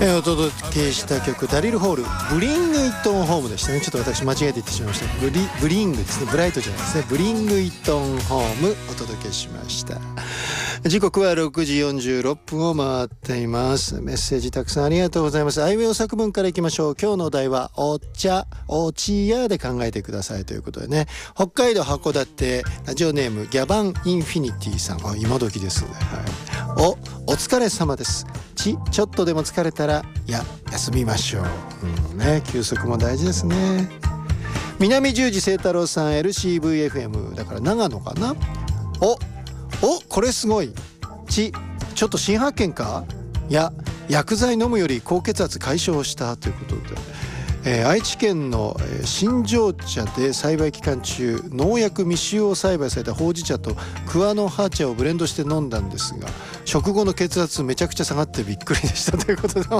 お届けした曲ダリル・ホールブリング・イットン・ホームでしたね。ちょっと私間違えて言ってしまいました。ブリングですね、ブライトじゃないですね。ブリング・イットン・ホームお届けしました。時刻は6時46分を回っています。メッセージたくさんありがとうございます。あいうえお作文からいきましょう。今日のお題はお茶で考えてくださいということでね。北海道函館ラジオネームギャバンインフィニティさん、今時ですね、はい、お疲れ様です。ちょっとでも疲れたら休みましょう、ね、休息も大事ですね。南十字清太郎さん LCVFM だから長野かな。これすごい。ちょっと新発見か。薬剤飲むより高血圧解消したということで、愛知県の新庄茶で栽培期間中農薬未使用栽培されたほうじ茶と桑の葉茶をブレンドして飲んだんですが、食後の血圧めちゃくちゃ下がってびっくりでしたということで、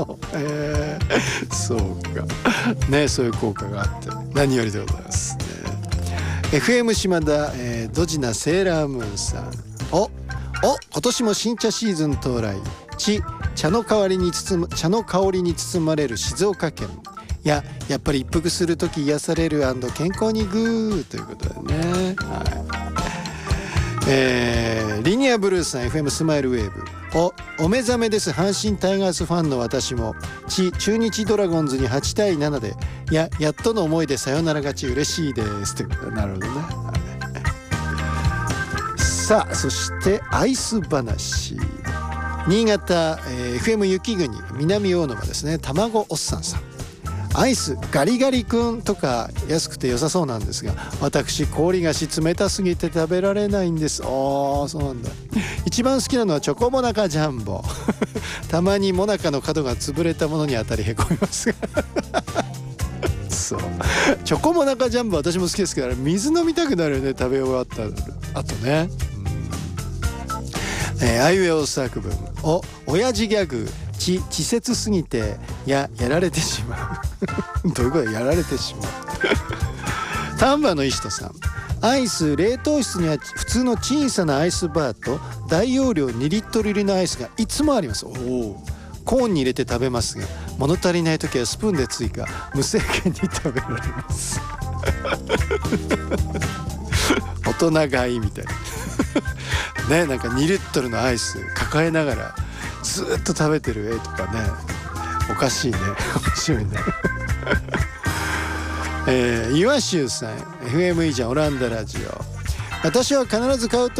そうかね、そういう効果があって何よりでございます、FM 島田、ドジなセーラームーンさん、今年も新茶シーズン到来。茶の香りに包まれる静岡県。やっぱり一服するとき癒される&健康にグーということでね、リニアブルーさん FM スマイルウェーブ。お目覚めです。阪神タイガースファンの私も。中日ドラゴンズに8対7でやっとの思いでサヨナラ勝ち嬉しいですということで、なるほどね、さあそしてアイス話。新潟、FM 雪国南大沼ですね。卵おっさんさん、アイスガリガリ君とか安くて良さそうなんですが、私氷菓子冷たすぎて食べられないんです。そうなんだ。一番好きなのはチョコモナカジャンボたまにモナカの角が潰れたものに当たりへこみますがそう、チョコモナカジャンボ私も好きですけど、水飲みたくなるよね、食べ終わった後ね。あいうえお作文。親父ギャグ。稚拙すぎてやられてしまうどういうこと？やられてしまう丹波の石戸さん、アイス冷凍室には普通の小さなアイスバーと大容量2リットル入りのアイスがいつもあります。コーンに入れて食べますが、物足りない時はスプーンで追加、無制限に食べられます大人買いみたいなね、なんか2リットルのアイス抱えながらずっと食べてる絵とかね、おかしいね、面白いね岩州さん FM いいじゃんオランダラジオ。私は必ず買うと